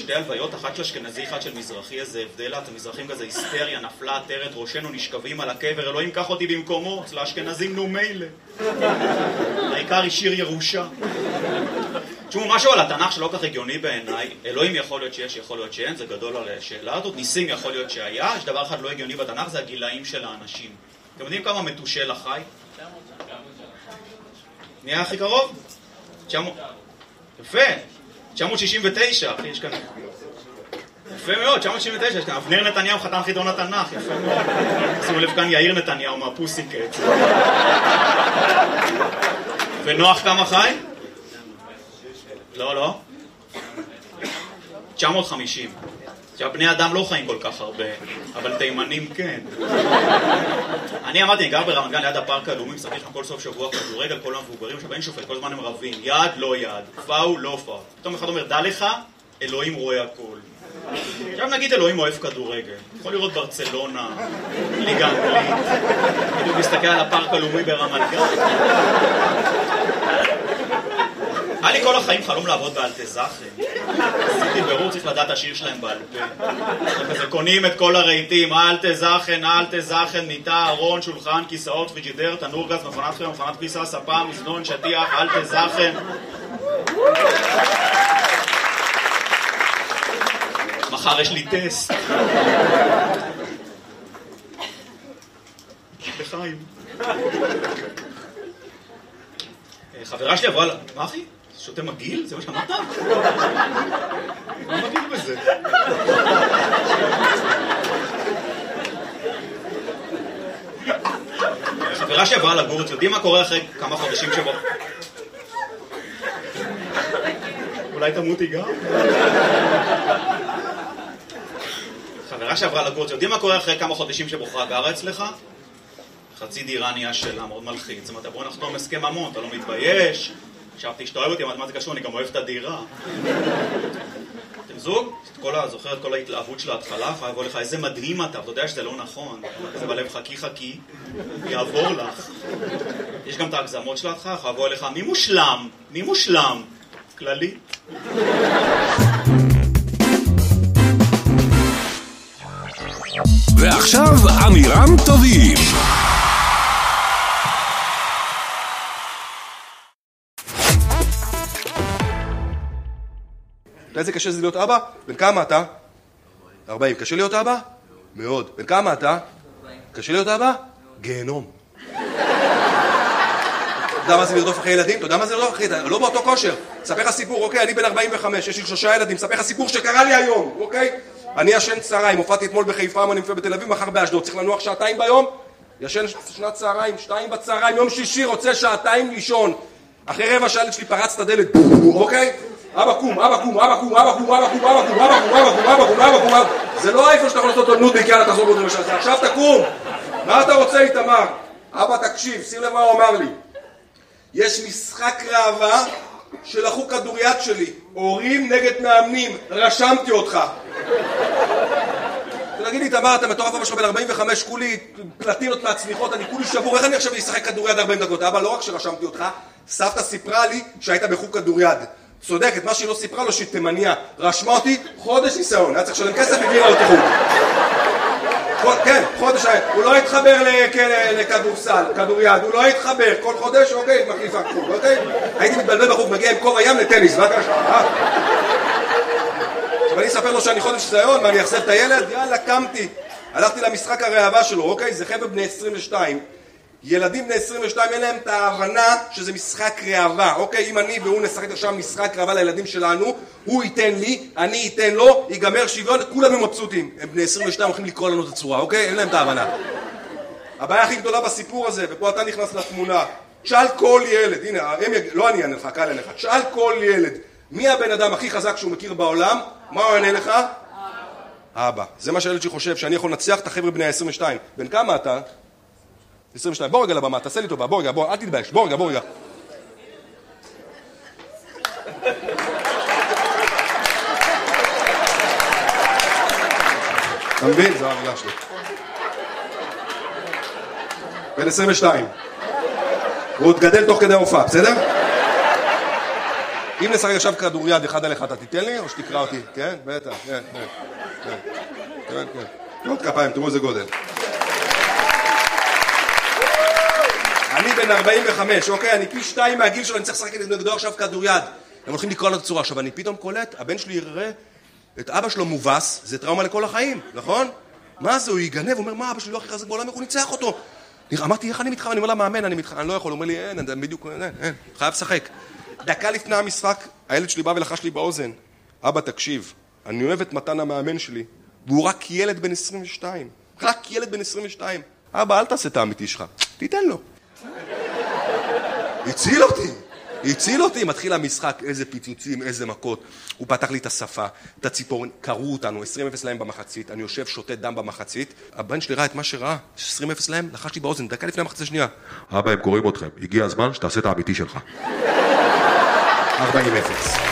שתי הלוויות, אחת של אשכנזי, אחת של מזרחי, איזה הבדל, אתם מזרחים כזה היסטריה, נפלה, עטרת, ראשנו נשכבים על הקבר, אלוהים קח אותי במקומו, אצל האשכנזים נו מילא. העיקר השאיר ירושה. תשמעו, משהו על התנ"ך שלא כך הגיוני בעיניי, אלוהים יכול להיות שיש, יכול להיות שאין, זה גדול על השאלה הזאת, ניסים יכול להיות שהיה, יש דבר אחד לא הגיוני בתנ"ך, זה הגילאים של האנשים. אתם יודעים כמה מתושל החי? נהיה הכי קרוב? 900... יפה, 969, אחי, יש כאן... יפה מאוד, 969, יש כאן אבנר נתניהו חתן חידון התנ"ך, יפה מאוד. שימו לב כאן יאיר נתניהו מהפוסיקט. ונוח כמה חי? לא, לא. 950. בני אדם לא חיים כל כך הרבה, אבל תימנים כן. אני אמרתי, אני גר ברמת גן ליד הפארק הלאומי, משחק שם כל סוף שבוע כדורגל, כל המבוגרים, עכשיו אין שופט, כל הזמן הם רבים, יד לא יד, פאול לא פאול. פתאום אחד אומר, דע לך, אלוהים רואה הכל. עכשיו נגיד אלוהים אוהב כדורגל, יכול לראות ברצלונה, ליגה אנגלית, בדיוק מסתכל על הפארק הלאומי ברמת גן. היה לי כל החיים חלום לעבוד באלטזאכן. עשיתי ברור, צריך לדעת השיר שלהם בעל פה. כזה קונים את כל הרהיטים, אלטזאכן, אלטזאכן, מיטה, ארון, שולחן, כיסאות, פריג'ידר, תנור גז, מכונת חימום, מכונת כביסה, ספה, מזנון, שטיח, אלטזאכן. מחר יש לי טסט. לחיים. חברה שלי עברה... מה אחי? שותה מגיל? זה מה שאמרת? מה מגיל בזה? חברה שעברה לגור, אתם יודעים מה קורה אחרי כמה חודשים שבו? אולי תמותי גם? חברה שעברה לגור, אתם יודעים מה קורה אחרי כמה חודשים שבוחרה גרה אצלך? חצי דירה נהיה שלה, מאוד מלחיץ. זאת אומרת, בואו נחתום הסכם ממון, אתה לא מתבייש? חשבתי שאתה אוהב אותי, מה זה קשור? אני גם אוהב את הדירה. אתם זוג? זוכר את כל ההתלהבות של ההתחלה? יבוא לך, איזה מדהים אתה, אתה יודע שזה לא נכון. זה בלב חכי, יעבור לך. יש גם את ההגזמות של ההתחלה, יבוא לך, מי מושלם? מי מושלם? כללי. ועכשיו אמירם טובים. איזה קשה זה להיות אבא? בן כמה אתה? 40. קשה להיות אבא? מאוד. בן כמה אתה? קשה להיות אבא? גיהנום. אתה יודע מה זה לרדוף אחרי ילדים? אתה יודע מה זה לרדוף אחרי ילדים? לא באותו כושר. ספר לך סיפור, אוקיי? אני בן 45, יש לי 3 ילדים. ספר לך סיפור שקרה לי היום, אוקיי? אני ישן צהריים, הופעתי אתמול בחיפה, אני מופיע בתל אביב, מחר באשדוד. צריך לנוח 2 ביום? ישן שנת צהריים, 2 בצהריים, יום שישי רוצה 2 לישון. אחרי רבע שעה שלי פרץ את הדלת, אוקיי? אבא קום, אבא קום, אבא קום, אבא קום, אבא קום, אבא קום, אבא קום, אבא קום, אבא קום, אבא קום, זה לא איפה שאתה יכול לעשות אותו נודניק, יאללה תחזור בו למשל, עכשיו תקום. מה אתה רוצה איתמר? אבא תקשיב, שים לב מה הוא אמר לי. יש משחק ראווה שלחו כדוריד שלי, הורים נגד מאמנים, רשמתי אותך. תגיד לי, איתמר, אתה מטורף, אבא שלך בן 45, כולי פלטינות מהצליחות, אני כולי שבור, איך אני עכשיו אשחק כדוריד 40 דקות? אבא, לא רק שרשמתי אותך, סבתא סיפרה לי שהיית בחוג כדוריד. צודקת, מה שהיא לא סיפרה לו שהיא תימניה, רשמה אותי חודש ניסיון, היה צריך לשלם כסף והעבירה אותי חוג. כן, חודש, הוא לא התחבר לכדורסל, כדוריד, הוא לא התחבר, כל חודש, אוקיי, מחליפה חוג, אוקיי? הייתי מתבלבל בחוג, מגיע עם קור הים לטניס, מה קרה שם? עכשיו אני אספר לו שאני חודש ניסיון, מה אני אחזב את הילד? יאללה, קמתי, הלכתי למשחק הראווה שלו, אוקיי? זה חבר'ה בני 22. ילדים בני 22 אין להם את ההבנה שזה משחק ראווה, אוקיי? אם אני והוא נשחק עכשיו משחק ראווה לילדים שלנו, הוא ייתן לי, אני ייתן לו, ייגמר שוויון, כולם הם מבסוטים. הם בני 22 הולכים לקרוא לנו את הצורה, אוקיי? אין להם את ההבנה. הבעיה הכי גדולה בסיפור הזה, ופה אתה נכנס לתמונה, תשאל כל ילד, הנה, לא אני אענה לך, קל עליך, תשאל כל ילד, מי הבן אדם הכי חזק שהוא מכיר בעולם? מה הוא יענה לך? אבא. זה מה שהילד שחושב, שאני יכול לנצח את החבר'ה בני 22. בן כמה אתה? 22. בוא רגע לבמה, תעשה לי טובה, בוא רגע, בוא, אל תתבייש, בוא רגע. אתה מבין? זו המילה שלי. בן 22. הוא עוד גדל תוך כדי הופעה, בסדר? אם נשחק עכשיו כדוריד 1 על 1, אתה תיתן לי או שתקרא אותי? כן? בטח, כן. עוד כפיים, תראו איזה גודל. אני בן 45, אוקיי? אני פי 2 מהגיל שלו, אני צריך לשחק נגדו עכשיו כדוריד. הם הולכים לקרוא לו צורה. עכשיו, אני פתאום קולט, הבן שלי יראה את אבא שלו מובס, זה טראומה לכל החיים, נכון? מה זה? הוא יגנב, הוא אומר, מה, אבא שלי לא הכי חזק בעולם, איך הוא ניצח אותו? אמרתי, איך אני מתחרה? אני אומר לה, מאמן, אני לא יכול. הוא אומר לי, אין, בדיוק, אין, חייב לשחק. דקה לפני המשחק, הילד שלי בא ולחש לי באוזן, אבא, תקשיב, אני אוהב את מתן המאמן שלי, והוא רק ילד בן 22. רק ילד בן 22. אבא, אל תעשה את האמיתי שלך, תיתן לו. הציל אותי, מתחיל המשחק, איזה פיצוצים, איזה מכות. הוא פתח לי את השפה, את הציפורן, קראו אותנו, 20-0 להם במחצית, אני יושב, שותה דם במחצית, הבן שלי ראה את מה שראה, 20-0 להם, לחש לי באוזן, דקה לפני המחצית השנייה. אבא, הם קוראים אתכם, הגיע הזמן שתעשה את האמיתי שלך. 40-0.